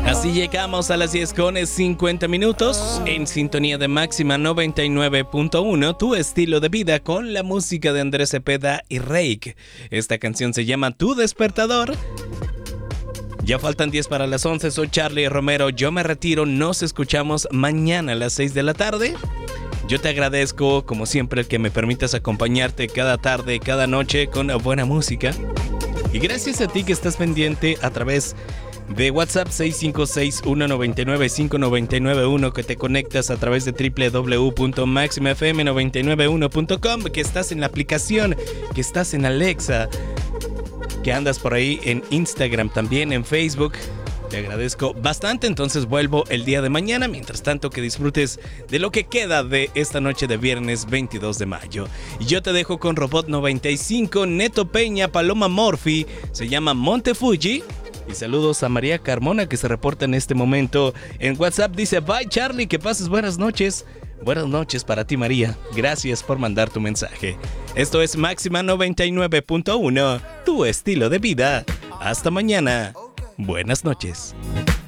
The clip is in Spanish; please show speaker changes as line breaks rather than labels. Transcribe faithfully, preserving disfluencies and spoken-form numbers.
Así llegamos a las diez con cincuenta minutos en sintonía de Máxima noventa y nueve punto uno, tu estilo de vida con la música de Andrés Cepeda y Reik. Esta canción se llama Tu Despertador. Ya faltan diez para las once, soy Charlie Romero, yo me retiro, nos escuchamos mañana a las seis de la tarde. Yo te agradezco, como siempre, el que me permitas acompañarte cada tarde, cada noche con buena música. Y gracias a ti que estás pendiente a través de WhatsApp seis cinco seis, uno nueve nueve, cinco nueve nueve uno, que te conectas a través de doble u doble u doble u punto máxima f m noventa y nueve uno punto com, que estás en la aplicación, que estás en Alexa, que andas por ahí en Instagram, también en Facebook. Te agradezco bastante, entonces vuelvo el día de mañana. Mientras tanto, que disfrutes de lo que queda de esta noche de viernes veintidós de mayo. Y yo te dejo con Robot noventa y cinco, Neto Peña, Paloma Morphy, se llama Monte Fuji. Y saludos a María Carmona, que se reporta en este momento en WhatsApp. Dice, bye Charlie, que pases buenas noches. Buenas noches para ti, María. Gracias por mandar tu mensaje. Esto es Máxima noventa y nueve punto uno, tu estilo de vida. Hasta mañana. Buenas noches.